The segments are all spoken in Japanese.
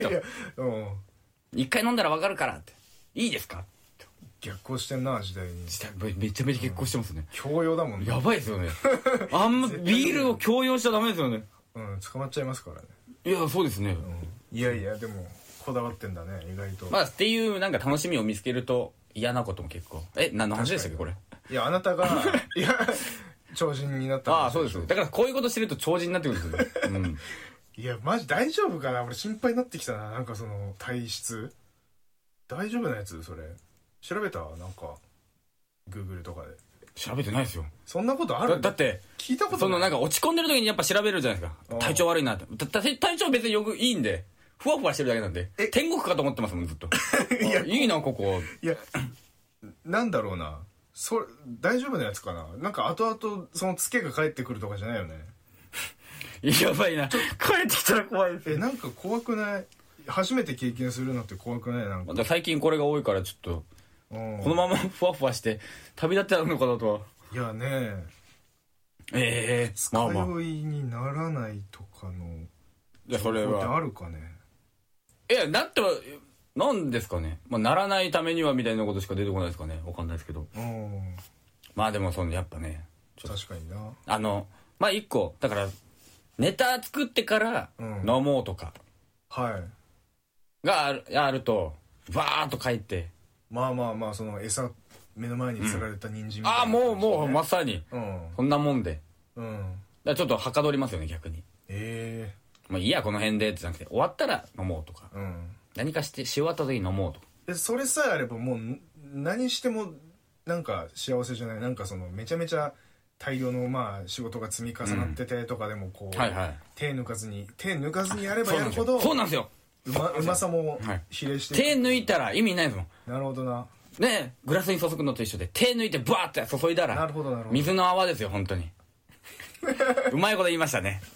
いや、 一回飲んだらわかるからって。いいですか？ 逆行してんな、時代に。 めちゃめちゃ結婚してますね。 強要だもんね。 やばいですよね。あんまビールを強要しちゃダメですよね。 捕まっちゃいますからね。 いや、そうですね。 いやいや、でも、こだわってんだね、意外と。 まあ、っていうなんか楽しみを見つけると嫌なことも結構。何の話でしたっけ、これ。 いや、あなたが、いや、超人になった。 ああ、そうです。だからこういうことしてると超人になってくるんですよ。 いや、マジ大丈夫かな？俺心配になってきたな。なんかその、体質。大丈夫なやつそれ。調べた？なんか、Google とかで。 調べてないですよ。 そんなことある？ だって、 聞いたことない。 そのなんか落ち込んでる時にやっぱ調べるじゃないですか。体調悪いなって。体調別によくいいんで、ふわふわしてるだけなんで。天国かと思ってますもん、ずっと。いや、いいな、ここ。 いや、なんだろうな。大丈夫なやつかな？なんか後々、そのツケが返ってくるとかじゃないよね。 やばいな。帰ってきたら怖いです。 なんか怖くない？初めて経験するのって怖くない？なんか。 最近これが多いからちょっと、このままふわふわして旅立ってやるのかなとは。 いやねまあまあ。 二日酔いにならないとかの。 いや、それは。 あるかね。 いや、だって、なんですかね。まあ、ならないためにはみたいなことしか出てこないですかね。わかんないですけど。まあでも、やっぱね。 確かにな。 まあ一個、だから、ネタ作ってから飲もうとか。 はい。 があると、バーっと帰って。 まあまあまあ、その餌、目の前に釣られた人参みたいな、ね。 もう、まさに。そんなもんで。だからちょっとはかどりますよね、逆に。まあいいや、この辺で、ってじゃなくて、終わったら飲もうとか。何かしてし終わった時に飲もうとか。 それさえあればもう、何しても、なんか幸せじゃない？なんかその、めちゃめちゃ大量のまあ仕事が積み重なっててとかでもこう、手抜かずにやればやるほど、 そうなんですよ。 うまさも比例して、 手抜いたら意味ないですもん。 なるほどな。 ね、グラスに注ぐのと一緒で、手抜いてブワーって注いだら、 なるほど水の泡ですよ、本当に。うまいこと言いましたね。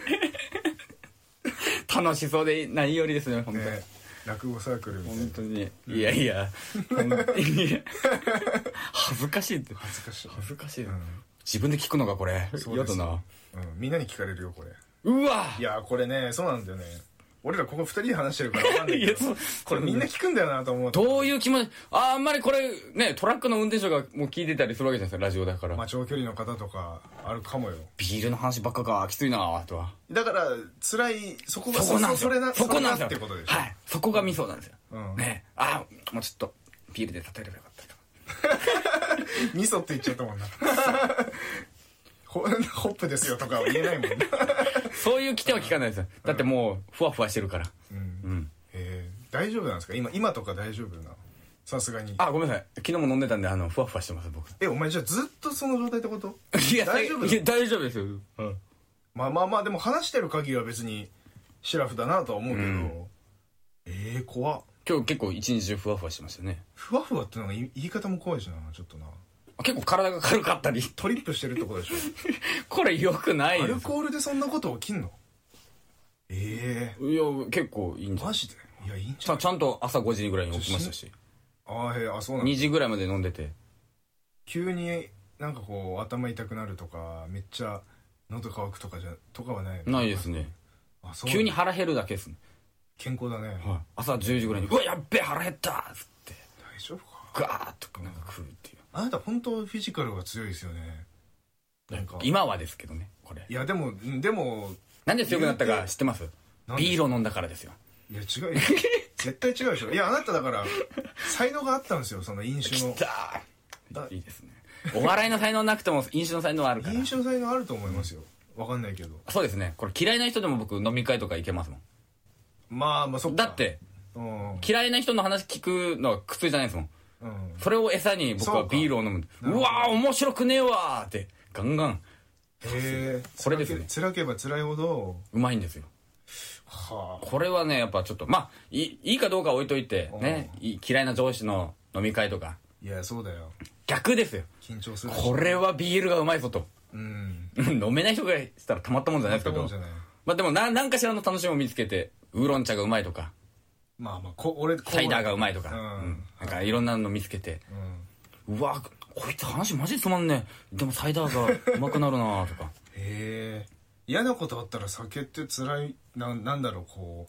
楽しそうで何よりですね、本当に。 落語サークルみたいな。 本当に。いやいや、本当に。恥ずかしいって。 恥ずかしい。 自分で聞くのか、これ。嫌だな。 みんなに聞かれるよ、これ。 うわ！ いや、これね、そうなんだよね。俺らここ二人で話してるからわかんないけど、これみんな聞くんだよなと思う。 どういう気持ち、あんまりこれ、ね、トラックの運転手がもう聞いてたりするわけじゃないですか、ラジオだから。 まあ長距離の方とか、あるかもよ。 ビールの話ばっかか、きついなぁ、とは。 だから、辛い、そこが、 そこなんですよ。そこなんですよ。 ってことでしょ。 はい。そこがミソなんですよ。ね。もうちょっと、ビールで例えればよかったと。ミソって言っちゃったもんな。ホップですよとかは言えないもんね。 そういう規定は聞かないですよ。だってもう、ふわふわしてるから。 大丈夫なんですか？今とか大丈夫な？さすがに。 ごめんなさい。昨日も飲んでたんで、ふわふわしてます、僕。 お前じゃあずっとその状態ってこと？ いや、大丈夫？いや、大丈夫ですよ。 まあ、でも話してる限りは別に、シラフだなとは思うけど。怖っ。 今日結構一日中ふわふわしてましたね。 ふわふわってなんか言い方も怖いしな、ちょっとな。 結構体が軽かったり。 トリップしてるってことでしょ。 これ良くないよ。 アルコールでそんなこと起きんの？いや、 結構いいんじゃない？ マジで？いや、いいんじゃない？ ちゃんと朝5時ぐらいに起きましたし。 そうなんだ。 2時ぐらいまで飲んでて。 急になんかこう、頭痛くなるとか、めっちゃ喉乾くとかはない？ ないですね。急に腹減るだけですね。 健康だね。 朝10時ぐらいに、うわ、やっべえ、腹減ったっつって。 大丈夫か？ ガーッとなんか食うっていう。 あなた本当フィジカルが強いですよね。 なんか今はですけどね、これ。 いや、でも。 なんで強くなったか知ってます？ビールを飲んだからですよ。 いや、違うよ。絶対違うでしょ。いや、あなただから、才能があったんですよ、その飲酒の。 いいですね。お笑いの才能なくても飲酒の才能はあるから。 飲酒の才能あると思いますよ。わかんないけど。 そうですね。これ嫌いな人でも僕飲み会とか行けますもん。 まあ、そっか。 だって、嫌いな人の話聞くのは苦痛じゃないですもん。それを餌に僕はビールを飲む。うわー面白くねえわーってガンガン。これですね。 辛ければ辛いほどうまいんですよ。これはねやっぱちょっとまあいいかどうか置いといてね、嫌いな上司の飲み会とか。 いや、そうだよ。 逆ですよ。 緊張する。 これはビールがうまいぞと。飲めない人がしたらたまったもんじゃないですけど。まあでも何かしらの楽しみを見つけて、ウーロン茶がうまいとか。 まあ、 サイダーがうまいとか。なんかいろんなの見つけて。うわ、こいつ話マジでつまんねえ。でもサイダーがうまくなるなとか。 嫌なことあったら酒って辛い、なんだろう、こう、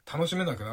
楽しめなくな